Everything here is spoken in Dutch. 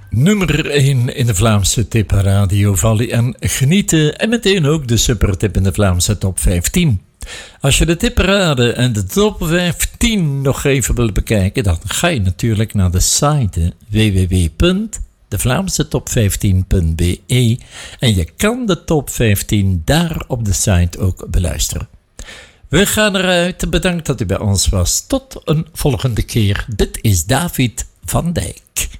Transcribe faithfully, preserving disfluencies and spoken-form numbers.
Nummer één in de Vlaamse tipradio Valli en genieten en meteen ook de supertip in de Vlaamse top vijftien. Als je de tipraden en de top vijftien nog even wil bekijken, dan ga je natuurlijk naar de site w w w punt de vlaamse top vijftien punt b e en je kan de top vijftien daar op de site ook beluisteren. We gaan eruit. Bedankt dat u bij ons was. Tot een volgende keer. Dit is David van Dijk.